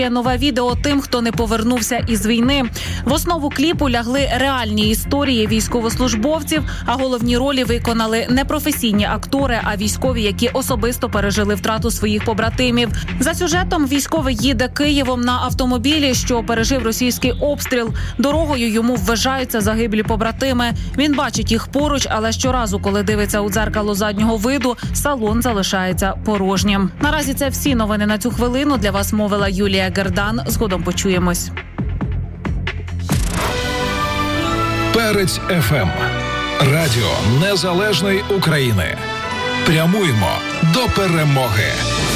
Нове відео тим, хто не повернувся із війни. В основу кліпу лягли реальні історії військовослужбовців, а головні ролі виконали не професійні актори, а військові, які особисто пережили втрату своїх побратимів. За сюжетом військовий їде Києвом на автомобілі, що пережив російський обстріл. Дорогою йому вважаються загиблі побратими. Він бачить їх поруч, але щоразу, коли дивиться у дзеркало заднього виду, салон залишається порожнім. Наразі це всі новини на цю хвилину. Для вас мовила Юлія Гердан. Згодом почуємось. Перець ФМ. Радіо Незалежної України. Прямуємо до перемоги.